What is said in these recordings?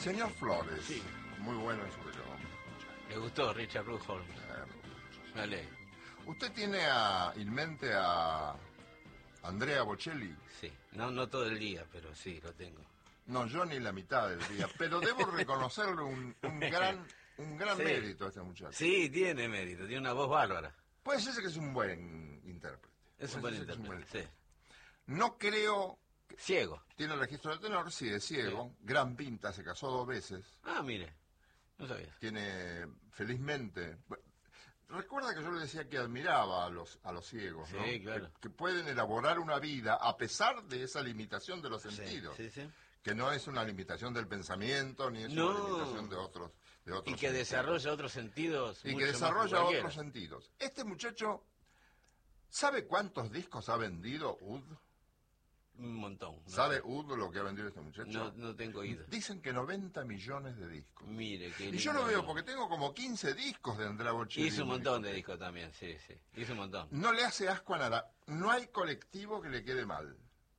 Señor Flores, Sí. muy bueno eso que yo. Le gustó Richard Ruholm. Me alegro. ¿Usted tiene en mente a Andrea Bocelli? Sí. No todo el día, pero sí, lo tengo. No, yo ni la mitad del día, pero debo reconocerle un gran Sí. mérito a este muchacho. Sí, tiene mérito, tiene una voz bárbara. Puede ser que es un buen intérprete. Es un Puede buen ser que intérprete, sí. No creo... Ciego. Tiene el registro de tenor, sí, es ciego. Sí. Gran pinta, se casó 2 veces. Ah, mire, no sabías. Tiene, felizmente... Recuerda que yo le decía que admiraba a los ciegos, Sí, ¿no? claro. Que pueden elaborar una vida a pesar de esa limitación de los sentidos. Sí, sí. Que no es una limitación del pensamiento, ni es No. una limitación de otros Y que sentidos. desarrolla otros sentidos. Y mucho que más desarrolla cualquiera. otros sentidos. Este muchacho, ¿sabe cuántos discos ha vendido Ud? Un montón. no ¿Sabe sé. Ud lo que ha vendido este muchacho? No tengo oído. Dicen que 90 millones de discos. Mire, qué Y yo lindo. lo veo porque tengo como 15 discos de Andrea Bocelli. Hizo un en mi montón de discoteca. discos también, sí, sí. Hizo un montón. No le hace asco a nada. No hay colectivo que le quede mal.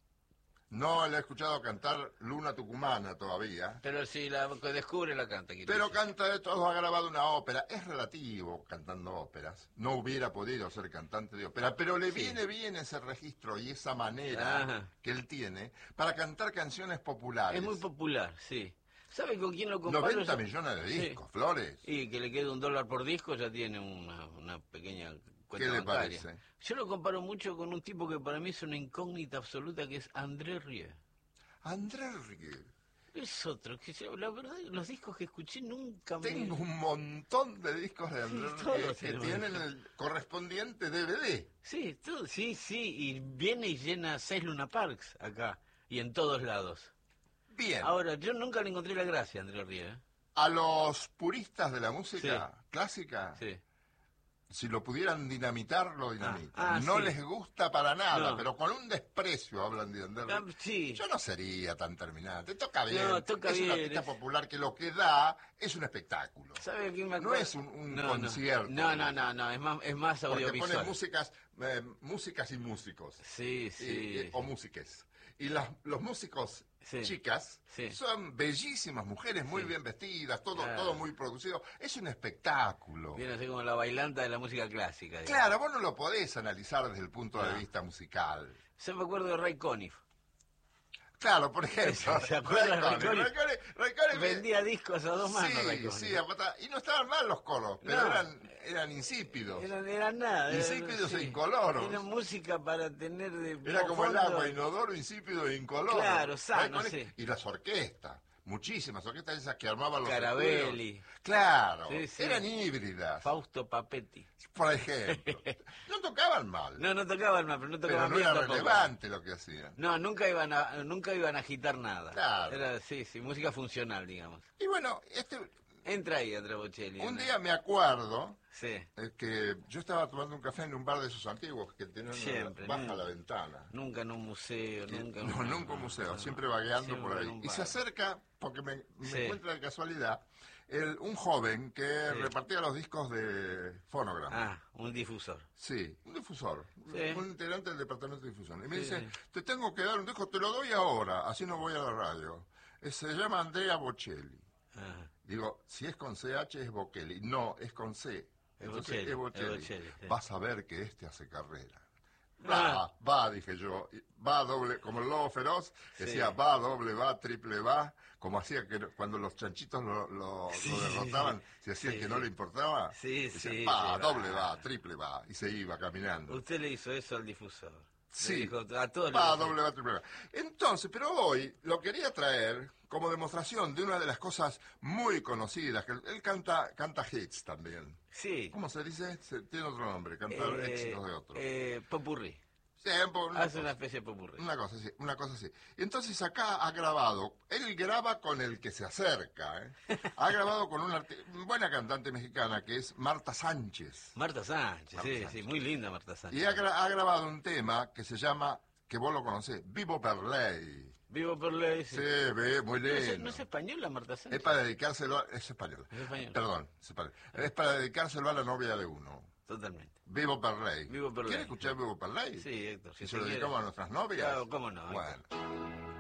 No le he escuchado cantar Luna Tucumana todavía. Pero si la que descubre la canta. quiero Pero decir. canta de todo, ha grabado una ópera. Es relativo cantando óperas. No hubiera podido ser cantante de ópera, pero le Sí. viene bien ese registro y esa manera Ajá. que él tiene para cantar canciones populares. Es muy popular, sí. ¿Sabe con quién lo comparo? 90 millones de discos, Sí. Flores. Y que le quede $1 por disco ya tiene una pequeña cuenta ¿Qué le bancaria. parece? Yo lo comparo mucho con un tipo que para mí es una incógnita absoluta, que es André Rieu. André Rieu. Es otro, la verdad, los discos que escuché nunca me... Tengo un montón de discos de André Sí, Rieu todos que tenemos. tienen el correspondiente DVD. Sí, sí, y viene y llena 6 Luna Parks acá, y en todos lados. Bien. Ahora, yo nunca le encontré la gracia a André Rieu. A los puristas de la música Sí. clásica, Sí. si lo pudieran dinamitar, lo dinamitan. Ah, No sí. les gusta para nada, No. pero con un desprecio hablan de André Ah, Rieu. sí. Yo no sería tan terminante. Toca bien. No, toca es un bien, artista es- popular que lo que da es un espectáculo. ¿Sabe a quién me No acuerdo? es un concierto. No, es más Porque audiovisual. ponen músicas y músicos. Sí, sí. O músiques. Y los músicos Sí. chicas Sí. son bellísimas mujeres, muy Sí. bien vestidas, todo Claro. muy producido. Es un espectáculo. Viene así como la bailanta de la música clásica. digamos. Claro, vos no lo podés analizar desde el punto de No. vista musical. Yo me acuerdo de Ray Conniff. Claro, por ejemplo. ¿Se acuerdan de Ray Conniff Vendía discos a 2 manos, Ray Sí, Conniff. sí, y no estaban mal los coros, pero No. eran insípidos. Eran nada. Insípidos e sí. incoloros. Era música para tener de Era como el fondo. agua, inodoro, insípido e incoloro. Claro, sano, Ray Conniff. sí. Y las orquestas, muchísimas orquestas esas que armaban los Carabelli. estudios. Claro, Sí, sí. eran híbridas, Fausto Papetti. por ejemplo. No tocaban mal, No tocaban mal, pero no pero tocaban no bien era tampoco. relevante lo que hacían. No, nunca iban a agitar nada. Claro. Era, sí, música funcional, digamos. Y bueno, Entra ahí, Andrea Bocelli. un ¿no? día me acuerdo Sí. que yo estaba tomando un café en un bar de esos antiguos que tienen Siempre, baja nunca. la ventana. Nunca en un museo, nunca en No, una- nunca un museo, siempre vagueando siempre por en ahí. un Y se bar. acerca, porque me Sí. encuentra de casualidad, un joven que Sí. repartía los discos de Phonogram. Ah, un difusor. Sí, un difusor, Sí. un integrante del departamento de difusión. Y me Sí, dice, sí. te tengo que dar un disco, te lo doy ahora, así no voy a la radio. Se llama Andrea Bocelli. Ah, Digo, si es con CH es Bocelli. No, es con C. Entonces Bocelli, es Bocelli. es Bocelli, sí. Vas a ver que este hace carrera. Ah. Va, dije yo. Va doble, como el lobo feroz, Sí. decía va, doble va, triple va, como hacía que cuando los chanchitos lo derrotaban, se hacía Sí, que no sí. le importaba. Sí, decía, sí, va, sí, doble va. va, triple va, y se iba caminando. Usted le hizo eso al difusor. Sí, Le dijo, a todos le va, dijo. doble va, triple va. Entonces, pero hoy lo quería traer como demostración de una de las cosas muy conocidas, que él canta hits también. Sí. ¿Cómo se dice? Tiene otro nombre, canta éxitos de otros. Popurrí. Sí, Hace una especie de popurrí. una cosa así. Y entonces acá ha grabado, él graba con el que se acerca, ¿eh? Ha grabado con una buena cantante mexicana que es Marta Sánchez. Marta Sánchez, Marta sí, Sánchez. sí, muy linda Marta Sánchez. Y ha grabado un tema que se llama, que vos lo conocés, Vivo per lei. Vivo por ley. Sí, ve, muy lindo. ¿No es española Marta Sánchez? Es para dedicárselo, es española. Es española. Perdón, es española. Es para dedicárselo a la novia de uno. Totalmente. Vivo per lei. Vivo per ¿Quiere ley. escuchar Vivo per lei? Sí, Héctor. Si si se lo quiere. dedicamos a nuestras novias. Claro, cómo no, Héctor. Bueno.